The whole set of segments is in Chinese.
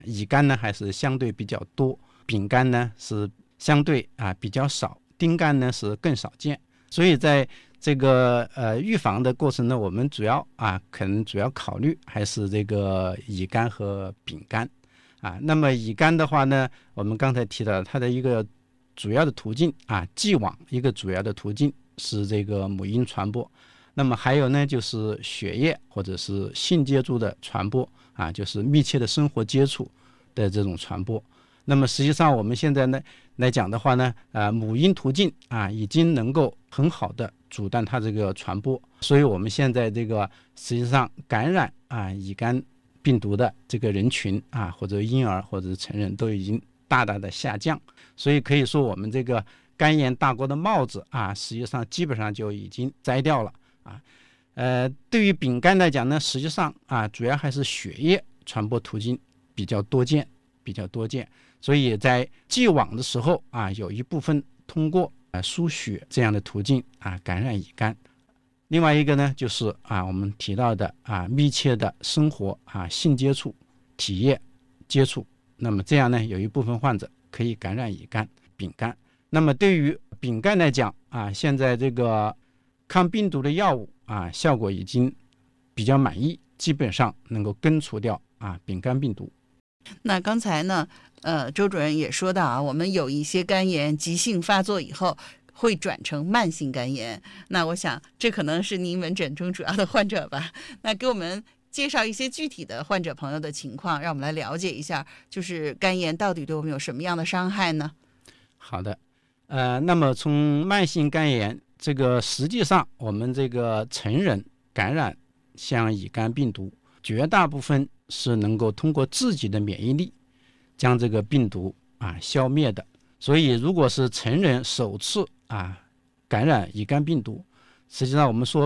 乙肝呢还是相对比较多，丙肝呢是相对比较少，丁肝呢是更少见。所以在这个预防的过程呢，我们可能主要考虑还是这个乙肝和丙肝那么乙肝的话呢，我们刚才提到它的一个主要的途径既往一个主要的途径是这个母婴传播，那么还有呢就是血液或者是性接触的传播就是密切的生活接触的这种传播。那么实际上我们现在呢来讲的话呢，母婴途径已经能够很好的阻断它这个传播，所以我们现在这个实际上感染乙肝病毒的这个人群或者婴儿或者成人都已经大大的下降，所以可以说我们这个肝炎大国的帽子实际上基本上就已经摘掉了对于丙肝来讲呢，实际上主要还是血液传播途径比较多见，所以在既往的时候有一部分通过输血这样的途径感染乙肝。另外一个呢就是我们提到的密切的生活性接触、体液接触，那么这样呢有一部分患者可以感染乙肝、丙肝。那么对于丙肝来讲现在这个抗病毒的药物效果已经比较满意，基本上能够根除掉丙肝病毒。 那刚才呢周主任也说到我们有一些肝炎急性发作以后会转成慢性肝炎，那我想这可能是您门诊中主要的患者吧。那给我们介绍一些具体的患者朋友的情况，让我们来了解一下，就是肝炎到底对我们有什么样的伤害呢？ 好的，那么从慢性肝炎这个实际上我们这个成人感染像乙肝病毒，绝大部分是能够通过自己的免疫力将这个病毒消灭的。所以如果是成人首次感染乙肝病毒，实际上我们说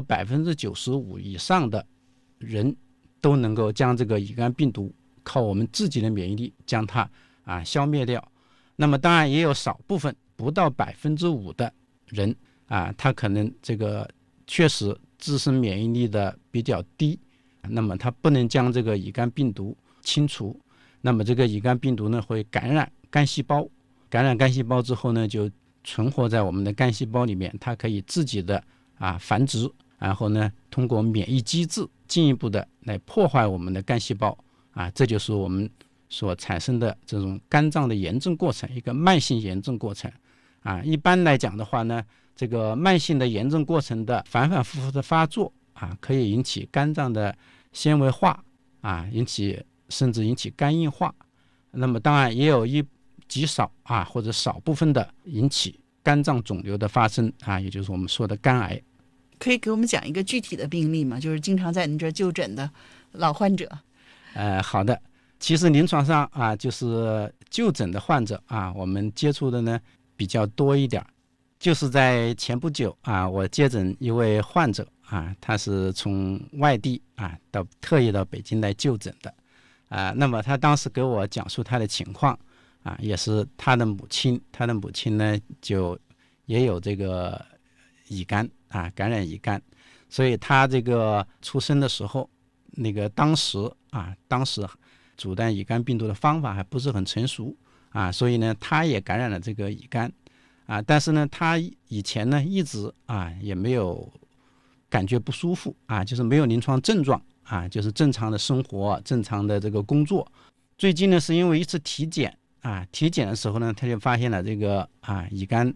95%以上的人都能够将这个乙肝病毒靠我们自己的免疫力将它消灭掉。那么当然也有少部分不到5%的人他可能这个确实自身免疫力的比较低，那么他不能将这个乙肝病毒清除，那么这个乙肝病毒呢会感染肝细胞，感染肝细胞之后呢就存活在我们的肝细胞里面，它可以自己的繁殖，然后呢通过免疫机制进一步的来破坏我们的肝细胞这就是我们所产生的这种肝脏的炎症过程，一个慢性炎症过程一般来讲的话呢，这个慢性的炎症过程的反反复复的发作可以引起肝脏的纤维化甚至引起肝硬化。那么当然也有极少或者少部分的引起肝脏肿瘤的发生也就是我们说的肝癌。 可以给我们讲一个具体的病例吗？就是经常在您这就诊的老患者。 好的，其实临床上就是就诊的患者我们接触的呢比较多一点。就是在前不久我接诊一位患者他是从外地特意到北京来就诊的那么他当时给我讲述他的情况也是他的母亲呢就也有这个乙肝感染乙肝，所以他这个出生的时候那个当时阻断乙肝病毒的方法还不是很成熟所以呢他也感染了这个乙肝但是呢他以前呢一直也没有感觉不舒服就是没有临床症状就是正常的生活，正常的这个工作。最近呢是因为一次体检体检的时候呢他就发现了这个乙肝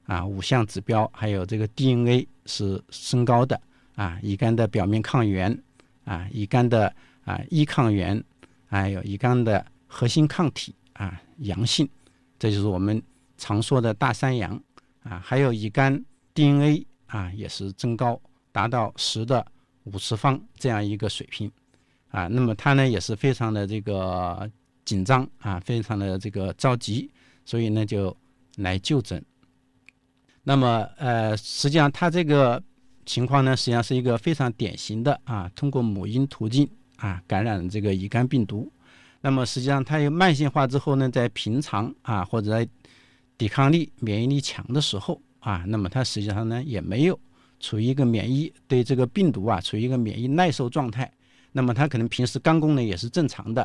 5项指标还有这个 DNA 是升高的乙肝的表面抗原乙肝的E抗原还有乙肝的核心抗体阳性，这就是我们常说的大三阳还有乙肝 DNA 也是增高达到10的50方这样一个水平那么他呢也是非常的这个紧张非常的这个着急，所以呢就来就诊。那么实际上他这个情况呢实际上是一个非常典型的通过母婴途径感染这个乙肝病毒。那么实际上它有慢性化之后呢，在平常或者在抵抗力免疫力强的时候那么它实际上呢也没有处于一个对这个病毒处于一个免疫耐受状态，那么它可能平时肝功能也是正常的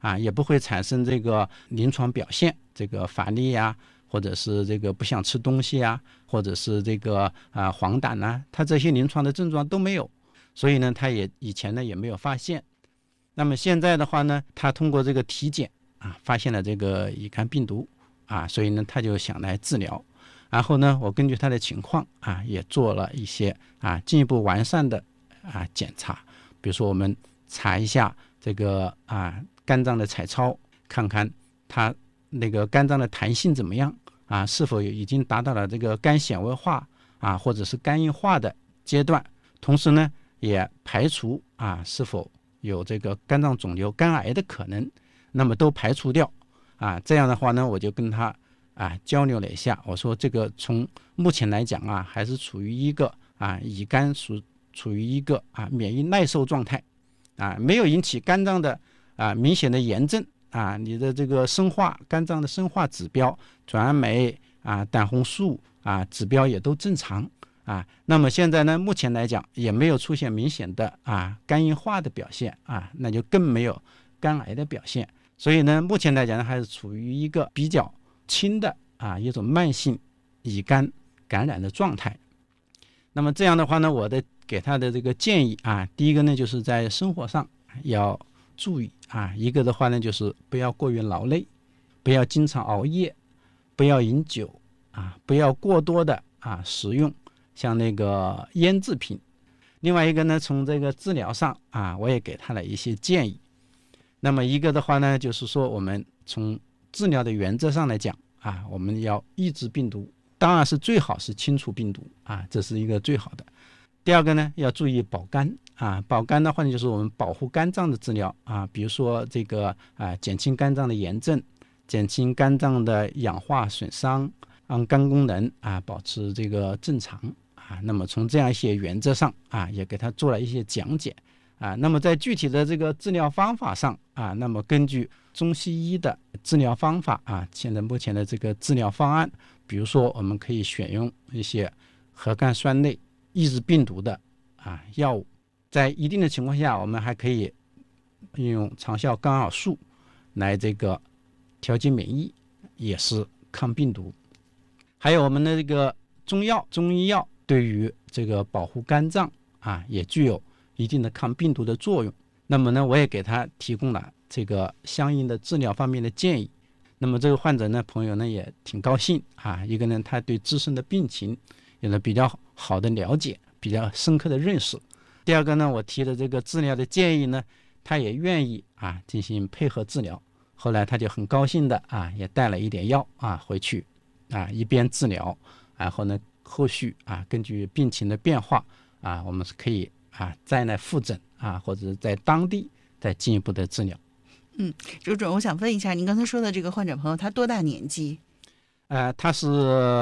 也不会产生这个临床表现，这个乏力呀，或者是这个不想吃东西啊，或者是这个黄疸呐，他这些临床的症状都没有，所以呢，他以前呢也没有发现。那么现在的话呢，他通过这个体检发现了这个乙肝病毒所以呢，他就想来治疗。然后呢，我根据他的情况也做了一些进一步完善的检查，比如说我们查一下这个肝脏的彩超，看看他那个肝脏的弹性怎么样是否已经达到了这个肝纤维化或者是肝硬化的阶段，同时呢，也排除是否有这个肝脏肿瘤、肝癌的可能，那么都排除掉这样的话呢，我就跟他交流了一下，我说这个从目前来讲还是处于一个乙肝处于一个免疫耐受状态没有引起肝脏的明显的炎症你的这个肝脏的生化指标、转氨酶胆红素指标也都正常那么现在呢，目前来讲也没有出现明显的肝硬化的表现那就更没有肝癌的表现，所以呢，目前来讲呢，还是处于一个比较轻的一种慢性乙肝感染的状态。那么这样的话呢，我给他的这个建议第一个呢，就是在生活上要注意一个的话呢，就是不要过于劳累，不要经常熬夜，不要饮酒不要过多的食用像那个腌制品。另外一个呢，从这个治疗上我也给他了一些建议。那么一个的话呢，就是说我们从治疗的原则上来讲我们要抑制病毒，当然是最好是清除病毒这是一个最好的。第二个呢，要注意保肝保肝的话呢，就是我们保护肝脏的治疗比如说这个减轻肝脏的炎症，减轻肝脏的氧化损伤，让肝功能保持这个正常那么从这样一些原则上也给他做了一些讲解那么在具体的这个治疗方法上那么根据中西医的治疗方法现在目前的这个治疗方案，比如说我们可以选用一些核苷酸类抑制病毒的药物，在一定的情况下，我们还可以运用长效干扰素来这个调节免疫，也是抗病毒。还有我们的这个中医药对于这个保护肝脏也具有一定的抗病毒的作用。那么呢，我也给他提供了这个相应的治疗方面的建议。那么这个患者呢，朋友呢也挺高兴一个呢，他对自身的病情有了比较好的了解，比较深刻的认识。第二个呢，我提的这个治疗的建议呢，他也愿意进行配合治疗。后来他就很高兴的也带了一点药回去一边治疗，然后呢后续根据病情的变化我们是可以再来复诊或者在当地再进一步的治疗。 周主任，我想问一下，您刚才说的这个患者朋友他多大年纪？ 他是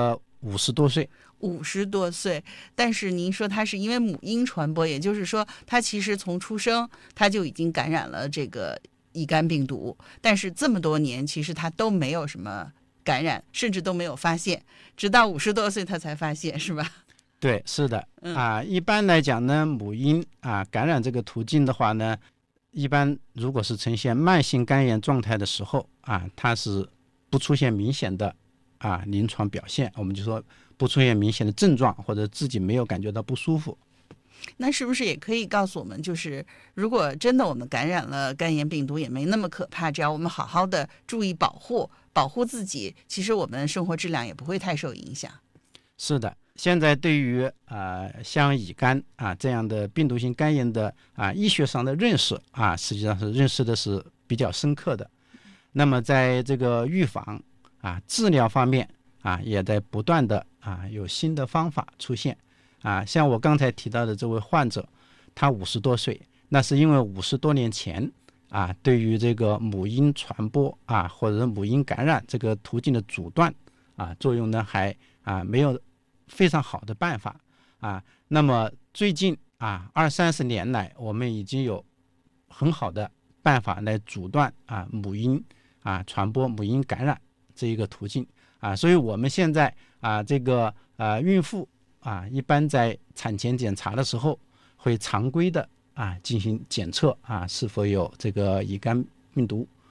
50多岁。 50多岁，但是您说他是因为母婴传播，也就是说他其实从出生他就已经感染了这个乙肝病毒，但是这么多年其实他都没有什么感染，甚至都没有发现，直到50多岁他才发现，是吧？ 对，是的一般来讲呢，母婴感染这个途径的话呢，一般如果是呈现慢性肝炎状态的时候它是不出现明显的临床表现，我们就说不出现明显的症状，或者自己没有感觉到不舒服。 那是不是也可以告诉我们，就是如果真的我们感染了肝炎病毒也没那么可怕，只要我们好好的注意保护自己，其实我们生活质量也不会太受影响。 是的，现在对于像乙肝这样的病毒性肝炎的医学上的认识实际上是认识的是比较深刻的。那么在这个预防治疗方面也在不断的有新的方法出现像我刚才提到的这位患者，他50多岁，那是因为50多年前对于这个母婴传播或者是母婴感染这个途径的阻断作用呢还没有非常好的办法那么最近20-30年来，我们已经有很好的办法来阻断母婴传播母婴感染这一个途径所以我们现在这个孕妇一般在产前检查的时候会常规的进行检测是否有这个乙肝病毒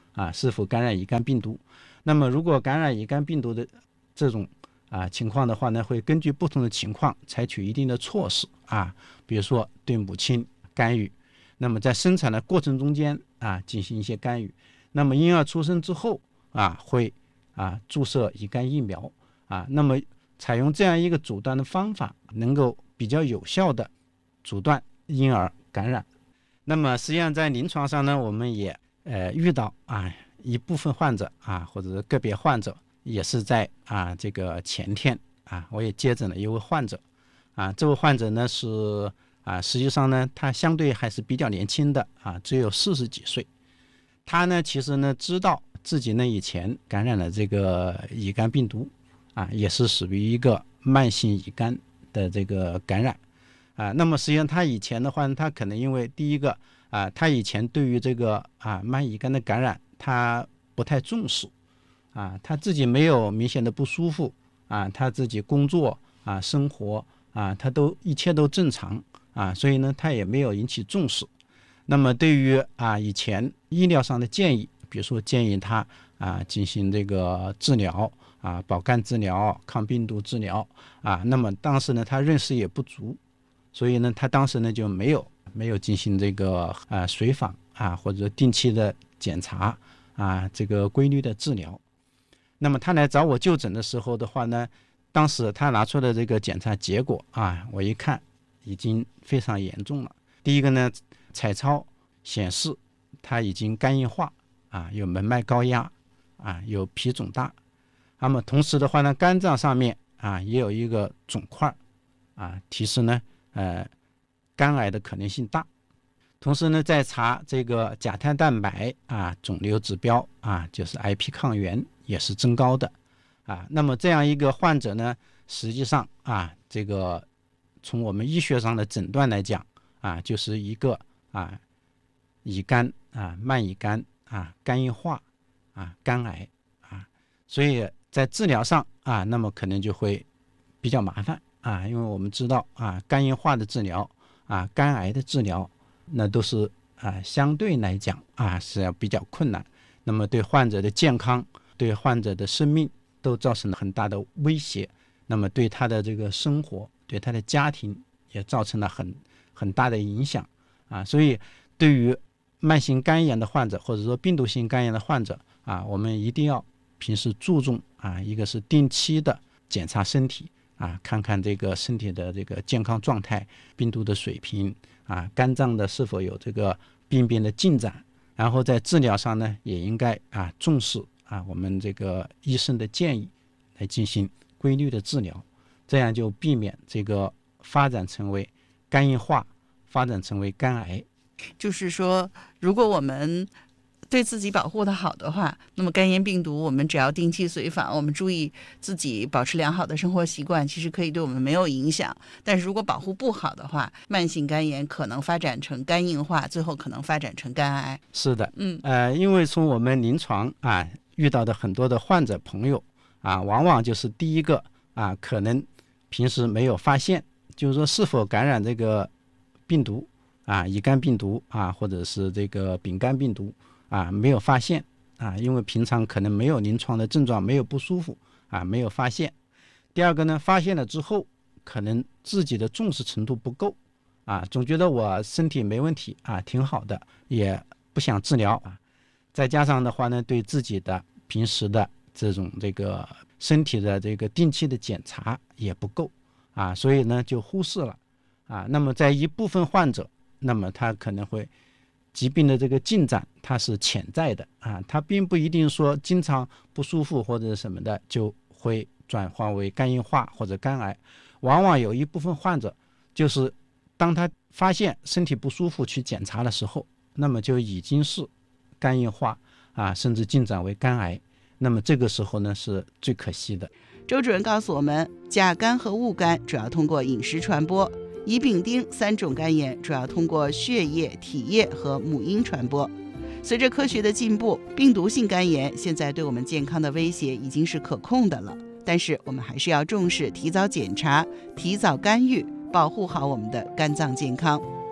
是否感染乙肝病毒。那么如果感染乙肝病毒的这种情况的话呢，会根据不同的情况采取一定的措施比如说对母亲干预，那么在生产的过程中间进行一些干预，那么婴儿出生之后会注射乙肝疫苗那么采用这样一个阻断的方法，能够比较有效的阻断婴儿感染。那么实际上在临床上呢，我们也遇到一部分患者或者是个别患者，也是在这个前天我也接诊了一位患者这位患者呢是实际上呢他相对还是比较年轻的只有40几岁。他呢其实呢知道自己呢以前感染了这个乙肝病毒也是属于一个慢性乙肝的这个感染那么实际上他以前的话呢，他可能因为第一个他以前对于这个慢乙肝的感染他不太重视他自己没有明显的不舒服他自己工作生活他一切都正常所以呢他也没有引起重视。那么对于以前医疗上的建议，比如说建议他进行这个治疗保肝治疗、抗病毒治疗那么当时呢他认识也不足，所以呢他当时呢就没有进行这个随访或者定期的检查这个规律的治疗。那么他来找我就诊的时候的话呢，当时他拿出的这个检查结果我一看已经非常严重了。第一个呢，彩超显示他已经肝硬化有门脉高压有脾肿大。那么同时的话呢，肝脏上面也有一个肿块提示呢肝癌的可能性大。同时呢，在查这个甲胎蛋白肿瘤指标就是 IP 抗原也是增高的那么这样一个患者呢，实际上这个从我们医学上的诊断来讲就是一个乙肝慢乙肝肝硬化肝癌所以在治疗上那么可能就会比较麻烦因为我们知道肝硬化的治疗肝癌的治疗那都是相对来讲是要比较困难，那么对患者的健康对患者的生命都造成了很大的威胁，那么对他的这个生活对他的家庭也造成了很大的影响所以对于慢性肝炎的患者或者说病毒性肝炎的患者我们一定要平时注重一个是定期的检查身体看看这个身体的这个健康状态，病毒的水平肝脏的是否有这个病变的进展，然后在治疗上呢也应该重视我们这个医生的建议来进行规律的治疗，这样就避免这个发展成为肝硬化，发展成为肝癌。 就是说如果我们对自己保护的好的话，那么肝炎病毒我们只要定期随访，我们注意自己保持良好的生活习惯，其实可以对我们没有影响。但是如果保护不好的话，慢性肝炎可能发展成肝硬化，最后可能发展成肝癌。 是的因为从我们临床遇到的很多的患者朋友往往就是第一个可能平时没有发现，就是说是否感染这个病毒乙肝病毒或者是这个丙肝病毒没有发现因为平常可能没有临床的症状，没有不舒服没有发现。第二个呢，发现了之后可能自己的重视程度不够总觉得我身体没问题挺好的，也不想治疗再加上的话呢，对自己的平时的这个身体的这个定期的检查也不够所以呢就忽视了那么在一部分患者，那么他可能会疾病的这个进展它是潜在的它并不一定说经常不舒服或者什么的就会转化为肝硬化或者肝癌。往往有一部分患者就是当他发现身体不舒服去检查的时候，那么就已经是肝硬化甚至进展为肝癌，那么这个时候呢是最可惜的。 周主任告诉我们，甲肝和戊肝主要通过饮食传播，乙丙丁3种肝炎主要通过血液、体液和母婴传播。随着科学的进步，病毒性肝炎现在对我们健康的威胁已经是可控的了，但是我们还是要重视提早检查、提早干预，保护好我们的肝脏健康。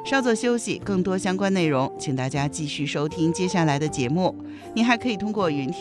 稍作休息，更多相关内容，请大家继续收听接下来的节目。您还可以通过云听